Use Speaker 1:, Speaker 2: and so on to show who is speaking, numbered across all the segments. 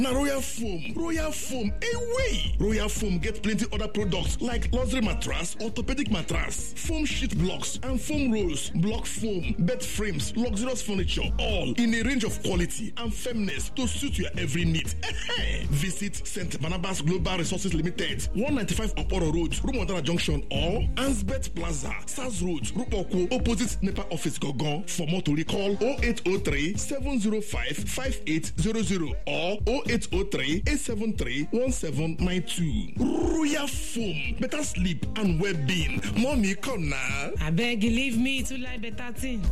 Speaker 1: Na Royal Foam. Royal Foam, away! Royal Foam get plenty other products like luxury mattress, orthopedic mattress, foam sheet blocks, and foam rolls, block foam, bed frames, luxurious furniture, all in a range of quality and firmness to suit your every need. Visit St. Barnabas Global Resources Limited, 195 Oporo Road, Rumondana Junction, or Ansbet Plaza, Saz Road, Rupoko, opposite NEPA Office, Gogon. For more to recall 0803 705 5800 or 0803 873 1792. Royal Foam, better sleep and well-being. Mommy, come now.
Speaker 2: I beg you, leave me to like better thing.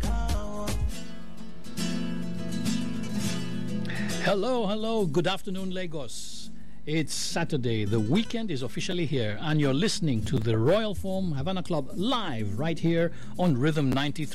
Speaker 3: Hello, good afternoon, Lagos. It's Saturday, the weekend is officially here, and you're listening to the Royal Foam Havana Club live right here on Rhythm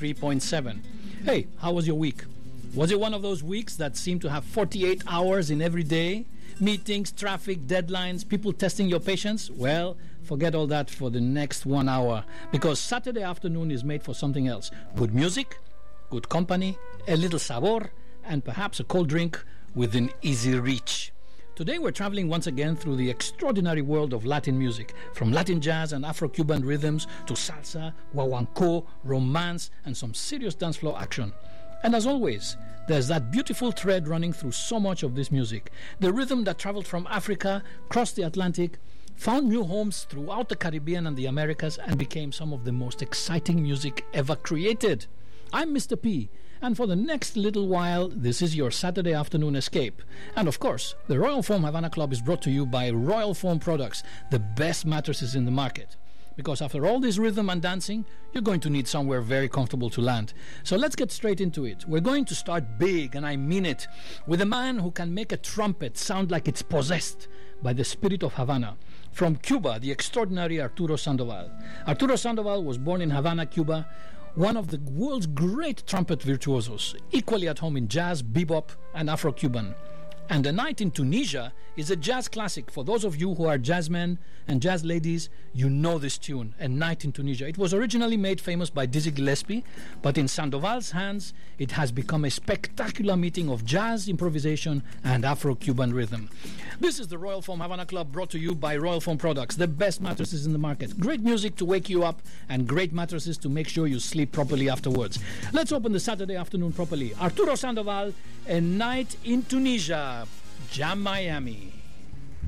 Speaker 3: 93.7. Hey, how was your week? Was it one of those weeks that seem to have 48 hours in every day? Meetings, traffic, deadlines, people testing your patience? Well, forget all that for the next 1 hour, because Saturday afternoon is made for something else. Good music, good company, a little sabor, and perhaps a cold drink within easy reach. Today we're traveling once again through the extraordinary world of Latin music, from Latin jazz and Afro-Cuban rhythms to salsa, guaguancó, romance, and some serious dance floor action. And as always, there's that beautiful thread running through so much of this music. The rhythm that traveled from Africa, crossed the Atlantic, found new homes throughout the Caribbean and the Americas, and became some of the most exciting music ever created. I'm Mr. P, and for the next little while, this is your Saturday afternoon escape. And of course, the Royal Foam Havana Club is brought to you by Royal Foam Products, the best mattresses in the market. Because after all this rhythm and dancing, you're going to need somewhere very comfortable to land. So let's get straight into it. We're going to start big, and I mean it, with a man who can make a trumpet sound like it's possessed by the spirit of Havana. From Cuba, the extraordinary Arturo Sandoval. Arturo Sandoval was born in Havana, Cuba, one of the world's great trumpet virtuosos, equally at home in jazz, bebop, and Afro-Cuban. And A Night in Tunisia is a jazz classic. For those of you who are jazzmen and jazz ladies, you know this tune, A Night in Tunisia. It was originally made famous by Dizzy Gillespie, but in Sandoval's hands, it has become a spectacular meeting of jazz improvisation and Afro-Cuban rhythm. This is the Royal Foam Havana Club, brought to you by Royal Foam Products, the best mattresses in the market. Great music to wake you up and great mattresses to make sure you sleep properly afterwards. Let's open the Saturday afternoon properly. Arturo Sandoval, A Night in Tunisia. Jam Miami.